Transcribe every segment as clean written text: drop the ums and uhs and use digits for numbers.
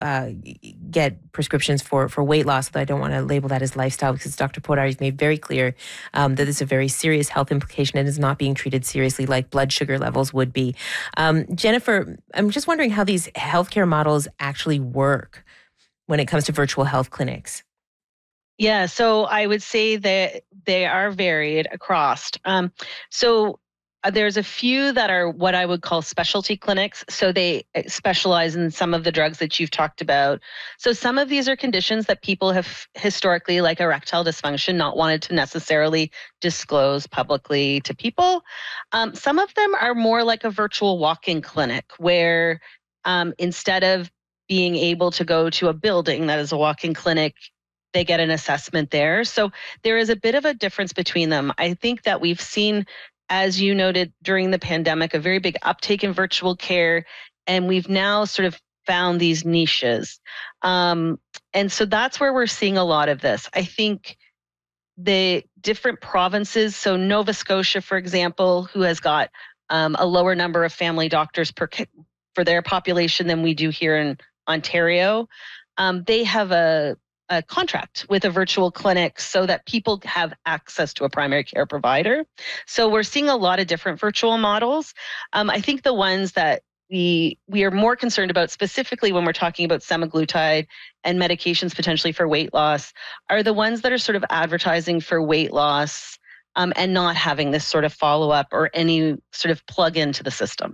get prescriptions for weight loss, although I don't want to label that as lifestyle, because Dr. Podar has made very clear that this is a very serious health implication and is not being treated seriously like blood sugar levels would be. Jennifer, I'm just wondering how these healthcare models actually work when it comes to virtual health clinics. Yeah, so I would say that they are varied across. There's a few that are what I would call specialty clinics. So they specialize in some of the drugs that you've talked about. So some of these are conditions that people have historically, like erectile dysfunction, not wanted to necessarily disclose publicly to people. Some of them are more like a virtual walk-in clinic where instead of being able to go to a building that is a walk-in clinic, they get an assessment there. So there is a bit of a difference between them. I think that we've seen, as you noted during the pandemic, a very big uptake in virtual care, and we've now sort of found these niches. And so that's where we're seeing a lot of this. I think the different provinces, so Nova Scotia, for example, who has got a lower number of family doctors for their population than we do here in Ontario, they have a contract with a virtual clinic so that people have access to a primary care provider. So we're seeing a lot of different virtual models. I think the ones that we are more concerned about, specifically when we're talking about semaglutide and medications potentially for weight loss, are the ones that are sort of advertising for weight loss and not having this sort of follow-up or any sort of plug into the system.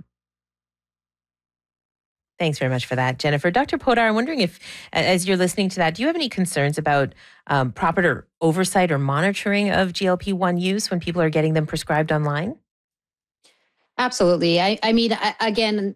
Thanks very much for that, Jennifer. Dr. Podar, I'm wondering if, as you're listening to that, do you have any concerns about proper oversight or monitoring of GLP-1 use when people are getting them prescribed online? Absolutely. I mean, again,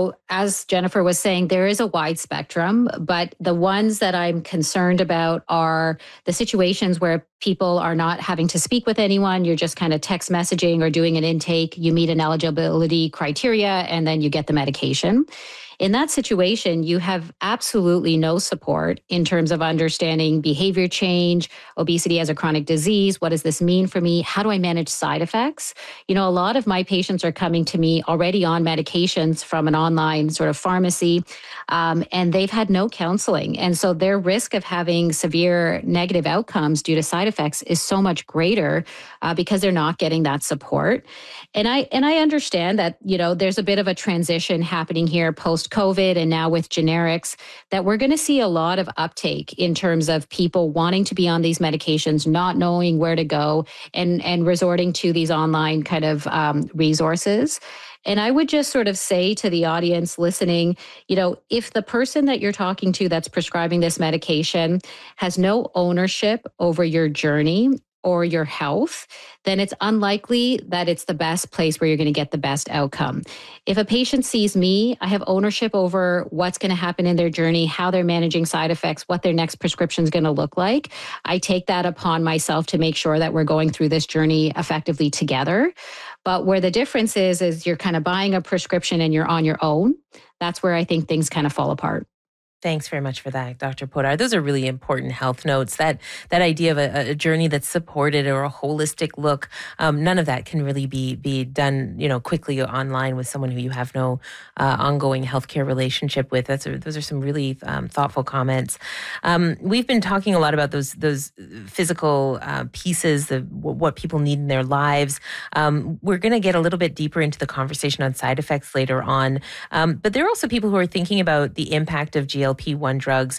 as Jennifer was saying, there is a wide spectrum, but the ones that I'm concerned about are the situations where people are not having to speak with anyone. You're just kind of text messaging or doing an intake. You meet an eligibility criteria, and then you get the medication. In that situation, you have absolutely no support in terms of understanding behavior change, obesity as a chronic disease. What does this mean for me? How do I manage side effects? A lot of my patients are coming to me already on medications from an online sort of pharmacy, and they've had no counseling. And so their risk of having severe negative outcomes due to side effects is so much greater because they're not getting that support. And I understand that, there's a bit of a transition happening here post-COVID and now with generics, that we're going to see a lot of uptake in terms of people wanting to be on these medications, not knowing where to go, and resorting to these online kind of resources. And I would just sort of say to the audience listening, if the person that you're talking to that's prescribing this medication has no ownership over your journey or your health, then it's unlikely that it's the best place where you're going to get the best outcome. If a patient sees me, I have ownership over what's going to happen in their journey, how they're managing side effects, what their next prescription is going to look like. I take that upon myself to make sure that we're going through this journey effectively together. But where the difference is you're kind of buying a prescription and you're on your own. That's where I think things kind of fall apart. Thanks very much for that, Dr. Podar. Those are really important health notes. That idea of a journey that's supported or a holistic look, none of that can really be done, quickly online with someone who you have no ongoing healthcare relationship with. Those are some really thoughtful comments. We've been talking a lot about those physical pieces of what people need in their lives. We're going to get a little bit deeper into the conversation on side effects later on. But there are also people who are thinking about the impact of GLP-1 drugs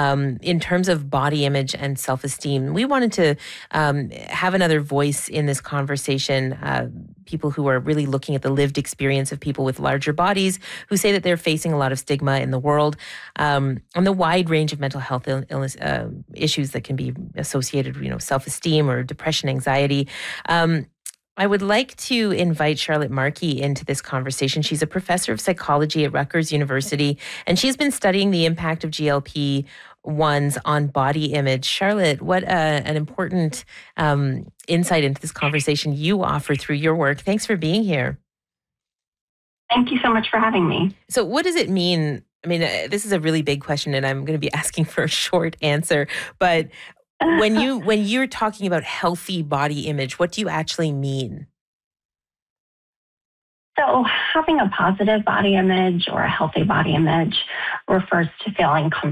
in terms of body image and self-esteem. We wanted to have another voice in this conversation, people who are really looking at the lived experience of people with larger bodies who say that they're facing a lot of stigma in the world, and the wide range of mental health illness issues that can be associated with self-esteem or depression, anxiety. I would like to invite Charlotte Markey into this conversation. She's a professor of psychology at Rutgers University, and she's been studying the impact of GLP-1s on body image. Charlotte, what an important insight into this conversation you offer through your work. Thanks for being here. Thank you so much for having me. So what does it mean? I mean, this is a really big question, and I'm going to be asking for a short answer, but when you're talking about healthy body image, what do you actually mean? So, having a positive body image or a healthy body image refers to feeling